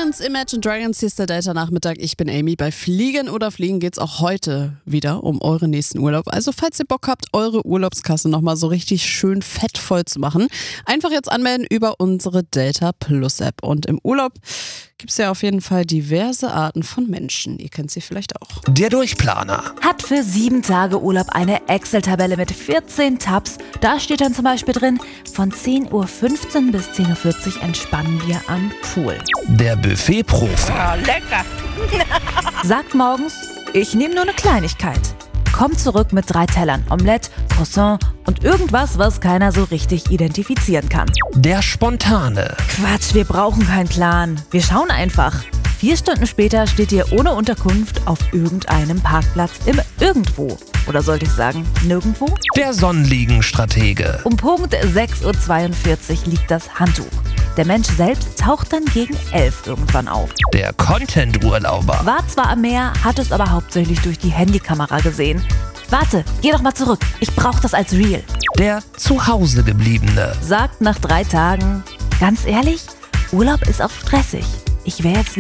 Diamonds, Imagine Dragons, hier ist der Data-Nachmittag. Ich bin Amy. Bei Fliegen oder Fliegen geht's auch heute wieder um euren nächsten Urlaub. Also falls ihr Bock habt, eure Urlaubskasse nochmal so richtig schön fettvoll zu machen, einfach jetzt anmelden über unsere Delta Plus App. Und im Urlaub gibt's ja auf jeden Fall diverse Arten von Menschen. Ihr kennt sie vielleicht auch. Der Durchplaner hat für 7 Tage Urlaub eine Excel-Tabelle mit 14 Tabs. Da steht dann zum Beispiel drin, von 10.15 Uhr bis 10.40 Uhr entspannen wir am Pool. Der Buffet-Profi Lecker. Sagt morgens, ich nehme nur eine Kleinigkeit. Kommt zurück mit 3 Tellern Omelette, Croissant und irgendwas, was keiner so richtig identifizieren kann. Der Spontane Quatsch, wir brauchen keinen Plan. Wir schauen einfach. 4 Stunden später steht ihr ohne Unterkunft auf irgendeinem Parkplatz im Irgendwo. Oder sollte ich sagen, nirgendwo? Der Sonnenliegen-Stratege Um Punkt 6.42 Uhr liegt das Handtuch. Der Mensch selbst taucht dann gegen 11 irgendwann auf. Der Content-Urlauber War zwar am Meer, hat es aber hauptsächlich durch die Handykamera gesehen. Warte, geh doch mal zurück. Ich brauch das als Reel. Der Zuhausegebliebene Sagt nach 3 Tagen, ganz ehrlich, Urlaub ist auch stressig. Ich wäre jetzt